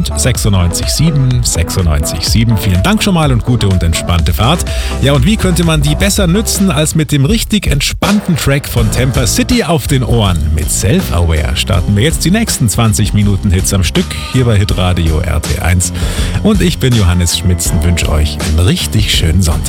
und 96.7, 96.7. Vielen Dank schon mal und gute und entspannte Fahrt. Ja, und wie könnte man die besser nützen als mit dem richtig entspannten Track von Temper City auf den Ohren? Mit Self-Aware starten wir jetzt die nächsten 20 Minuten Hits am Stück hier bei Hitradio RT1. Und ich bin Johannes Schmitzen, wünsche euch einen richtig schönen Sonntag.